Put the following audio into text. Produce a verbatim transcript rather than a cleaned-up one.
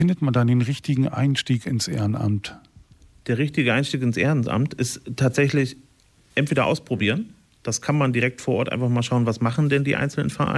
Findet man dann den richtigen Einstieg ins Ehrenamt? Der richtige Einstieg ins Ehrenamt ist tatsächlich entweder ausprobieren. Das kann man direkt vor Ort einfach mal schauen, was machen denn die einzelnen Vereine.